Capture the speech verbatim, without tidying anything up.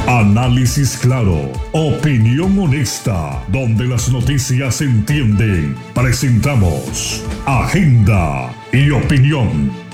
Análisis claro, opinión honesta, donde las noticias se entienden. Presentamos Agenda y Opinión.